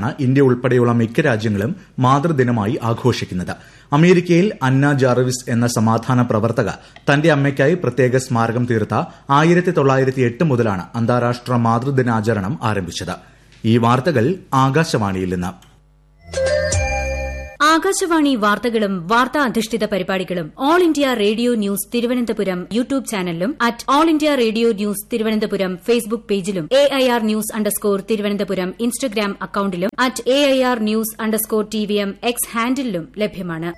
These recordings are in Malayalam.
തന്നെയാണ് ഇന്ത്യ ഉൾപ്പെടെയുള്ള മിക്ക രാജ്യങ്ങളും മാതൃദിനമായി ആഘോഷിക്കുന്നത്. അമേരിക്കയിൽ അന്ന ജാർവിസ് എന്ന സമാധാന പ്രവർത്തക തന്റെ അമ്മയ്ക്കായി പ്രത്യേക സ്മാരകം തീർത്ത 1908 മുതലാണ് അന്താരാഷ്ട്ര മാതൃദിനാചരണം ആരംഭിച്ചത്. ഈ വാർത്തകൾ ആകാശവാണിയിൽ നിന്ന്. ആകാശവാണി വാർത്തകളും വാർത്താ അധിഷ്ഠിത പരിപാടികളും all India radio news Thiruvananthapuram YouTube ചാനലിലും at all India radio news Thiruvananthapuram Facebook പേജിലും AIR ന്യൂസ് _ ഇൻസ്റ്റഗ്രാം അക്കൌണ്ടിലും at AIR news _TVM X ഹാൻഡിലും ലഭ്യമാണ്.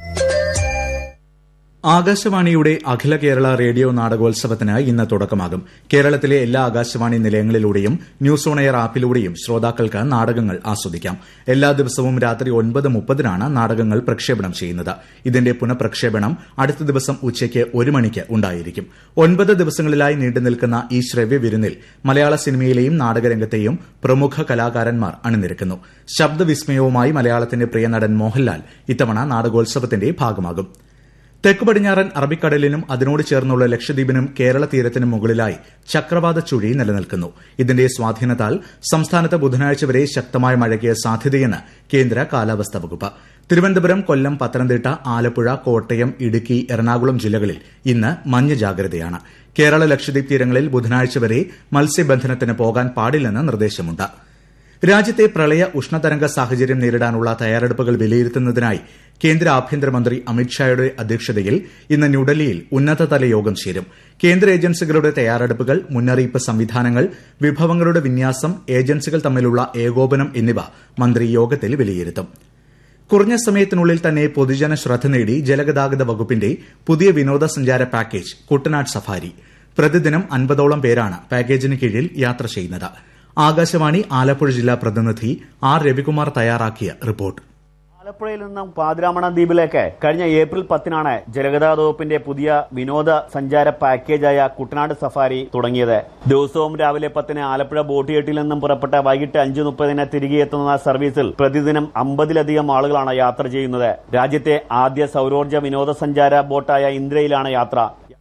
ആകാശവാണിയുടെ അഖില കേരള റേഡിയോ നാടകോത്സവത്തിന് ഇന്ന് തുടക്കമാകും. കേരളത്തിലെ എല്ലാ ആകാശവാണി നിലയങ്ങളിലൂടെയും ന്യൂസ് ഓൺ എയർ ആപ്പിലൂടെയും ശ്രോതാക്കൾക്ക് നാടകങ്ങൾ ആസ്വദിക്കാം. എല്ലാ ദിവസവും രാത്രി 9:30 നാടകങ്ങൾ പ്രക്ഷേപണം ചെയ്യുന്നത്. ഇതിന്റെ പുനഃപ്രക്ഷേപണം അടുത്ത ദിവസം ഉച്ചയ്ക്ക് 1 മണിക്ക് ഉണ്ടായിരിക്കും. 9 ദിവസങ്ങളിലായി നീണ്ടുനിൽക്കുന്ന ഈ ശ്രവ്യ വിരുന്നിൽ മലയാള സിനിമയിലെയും നാടകരംഗത്തെയും പ്രമുഖ കലാകാരന്മാർ അണിനിരക്കുന്നു. ശബ്ദവിസ്മയവുമായി മലയാളത്തിന്റെ പ്രിയ നടൻ മോഹൻലാൽ ഇത്തവണ നാടകോത്സവത്തിന്റെ ഭാഗമാകും. തെക്ക് പടിഞ്ഞാറൻ അറബിക്കടലിനും അതിനോട് ചേർന്നുള്ള ലക്ഷദ്വീപിനും കേരള തീരത്തിനും മുകളിലായി ചക്രവാത ചുഴി നിലനിൽക്കുന്നു. ഇതിന്റെ സ്വാധീനത്താൽ സംസ്ഥാനത്ത് ബുധനാഴ്ച വരെ ശക്തമായ മഴയ്ക്ക് സാധ്യതയെന്ന് കേന്ദ്ര കാലാവസ്ഥാ വകുപ്പ്. തിരുവനന്തപുരം, കൊല്ലം, പത്തനംതിട്ട, ആലപ്പുഴ, കോട്ടയം, ഇടുക്കി, എറണാകുളം ജില്ലകളിൽ ഇന്ന് മഞ്ഞ ജാഗ്രതയാണ്. കേരള ലക്ഷദ്വീപ് തീരങ്ങളിൽ ബുധനാഴ്ച വരെ മത്സ്യബന്ധനത്തിന് പോകാൻ പാടില്ലെന്ന് നിർദ്ദേശമുണ്ട്. രാജ്യത്തെ പ്രളയ ഉഷ്ണതരംഗ സാഹചര്യം നേരിടാനുള്ള തയ്യാറെടുപ്പുകൾ വിലയിരുത്തുന്നതിനായി കേന്ദ്ര ആഭ്യന്തരമന്ത്രി അമിത്ഷായുടെ അധ്യക്ഷതയിൽ ഇന്ന് ന്യൂഡൽഹിയിൽ ഉന്നതതല യോഗം ചേരും. കേന്ദ്ര ഏജൻസികളുടെ തയ്യാറെടുപ്പുകൾ, മുന്നറിയിപ്പ് സംവിധാനങ്ങൾ, വിഭവങ്ങളുടെ വിന്യാസം, ഏജൻസികൾ തമ്മിലുള്ള ഏകോപനം എന്നിവ മന്ത്രി യോഗത്തിൽ വിലയിരുത്തും. കുറഞ്ഞ സമയത്തിനുള്ളിൽ തന്നെ പൊതുജന ശ്രദ്ധ നേടി ജലഗതാഗത വകുപ്പിന്റെ പുതിയ വിനോദസഞ്ചാര പാക്കേജ് കുട്ടനാട് സഫാരി. പ്രതിദിനം 50ഓളം പേരാണ് പാക്കേജിന് കീഴിൽ യാത്ര ചെയ്യുന്നത്. ആകാശവാണി ആലപ്പുഴ ജില്ലാ പ്രതിനിധി R. രവികുമാർ തയ്യാറാക്കിയ റിപ്പോർട്ട്. ആലപ്പുഴയിൽ നിന്നും പാതിരാമണ ദ്വീപിലേക്ക് കഴിഞ്ഞ ഏപ്രിൽ 10 ജലഗതാഗത വകുപ്പിന്റെ പുതിയ വിനോദ സഞ്ചാര പാക്കേജായ കുട്ടനാട് സഫാരി തുടങ്ങിയത്. ദിവസവും രാവിലെ 10 ആലപ്പുഴ ബോട്ടിയെട്ടിൽ നിന്നും പുറപ്പെട്ട വൈകിട്ട് 5:30 തിരികെ എത്തുന്ന സർവീസിൽ പ്രതിദിനം 50ലധികം ആളുകളാണ് യാത്ര ചെയ്യുന്നത്. രാജ്യത്തെ ആദ്യ സൌരോർജ്ജ വിനോദസഞ്ചാര ബോട്ടായ ഇന്ദ്രയിലാണ് യാത്ര.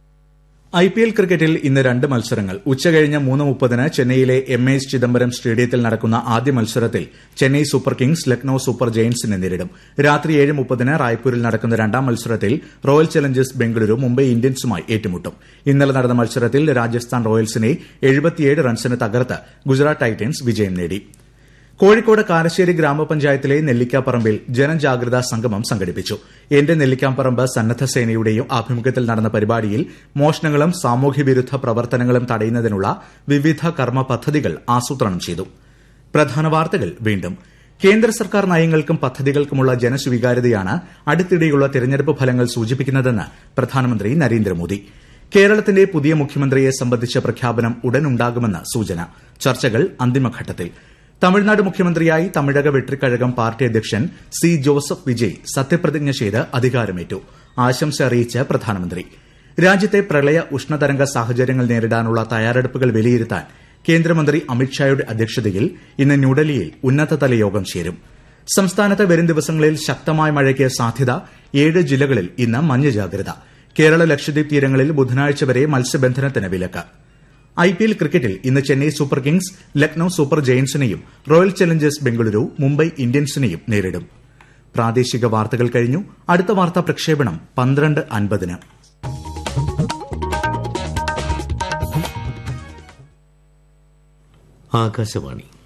IPL ക്രിക്കറ്റിൽ ഇന്ന് 2 മത്സരങ്ങൾ. ഉച്ചകഴിഞ്ഞ് 3:30 ചെന്നൈയിലെ MS ചിദംബരം സ്റ്റേഡിയത്തിൽ നടക്കുന്ന ആദ്യ മത്സരത്തിൽ Chennai super Kings Lucknow super ജയന്റ്സിനെ നേരിടും. രാത്രി 7:30 റായ്പൂരിൽ നടക്കുന്ന 2ാം മത്സരത്തിൽ റോയൽ ചലഞ്ചേഴ്സ് ബംഗളൂരു മുംബൈ ഇന്ത്യൻസുമായി ഏറ്റുമുട്ടും. ഇന്നലെ നടന്ന മത്സരത്തിൽ രാജസ്ഥാൻ റോയൽസിനെ 77 റൺസിന് തകർത്ത് ഗുജറാത്ത് ടൈറ്റൻസ് വിജയം നേടി. കോഴിക്കോട് കാരശ്ശേരി ഗ്രാമപഞ്ചായത്തിലെ നെല്ലിക്കാപ്പറമ്പിൽ ജനജാഗ്രതാ സംഗമം സംഘടിപ്പിച്ചു. എന്റെ നെല്ലിക്കാപ്പറമ്പ് സന്നദ്ധ സേനയുടെയും ആഭിമുഖ്യത്തിൽ നടന്ന പരിപാടിയിൽ മോഷണങ്ങളും സാമൂഹ്യവിരുദ്ധ പ്രവർത്തനങ്ങളും തടയുന്നതിനുള്ള വിവിധ കർമ്മ പദ്ധതികൾ ആസൂത്രണം ചെയ്തു. പ്രധാന വാർത്തകൾ വീണ്ടും. കേന്ദ്ര സർക്കാർ നയങ്ങൾക്കും പദ്ധതികൾക്കുമുള്ള ജനസ്വീകാര്യതയാണ് അടുത്തിടെയുള്ള തെരഞ്ഞെടുപ്പ് ഫലങ്ങൾ സൂചിപ്പിക്കുന്നതെന്ന് പ്രധാനമന്ത്രി നരേന്ദ്രമോദി. കേരളത്തിന്റെ പുതിയ മുഖ്യമന്ത്രിയെ സംബന്ധിച്ച പ്രഖ്യാപനം ഉടനുണ്ടാകുമെന്ന് സൂചന. ചർച്ചകൾ അന്തിമഘട്ടത്തിൽ. തമിഴ്നാട് മുഖ്യമന്ത്രിയായി തമിഴക വെട്രിക്കഴകം പാർട്ടി അധ്യക്ഷൻ C. ജോസഫ് വിജയ് സത്യപ്രതിജ്ഞ ചെയ്ത് അധികാരമേറ്റു. ആശംസ അറിയിച്ച് പ്രധാനമന്ത്രി. രാജ്യത്തെ പ്രളയ ഉഷ്ണതരംഗ സാഹചര്യങ്ങൾ നേരിടാനുള്ള തയ്യാറെടുപ്പുകൾ വിലയിരുത്താൻ കേന്ദ്രമന്ത്രി അമിത്ഷായുടെ അധ്യക്ഷതയിൽ ഇന്ന് ന്യൂഡൽഹിയിൽ ഉന്നതതല യോഗം ചേരും. സംസ്ഥാനത്ത് വരും ദിവസങ്ങളിൽ ശക്തമായ മഴയ്ക്ക് സാധ്യത. 7 ജില്ലകളിൽ ഇന്ന് മഞ്ഞ ജാഗ്രത. കേരള ലക്ഷദ്വീപ് തീരങ്ങളിൽ ബുധനാഴ്ച വരെ മത്സ്യബന്ധനത്തിന് വിലക്ക്. IPL ക്രിക്കറ്റിൽ ഇന്ന് Chennai super Kings Lucknow super ജയന്റ്സിനെയും royal Challengers Bengaluru Mumbai ഇന്ത്യൻസിനെയും നേരിടും. പ്രാദേശിക വാർത്തകൾ കഴിഞ്ഞു. അടുത്ത വാർത്താ പ്രക്ഷേപണം 12:50. ആകാശവാണി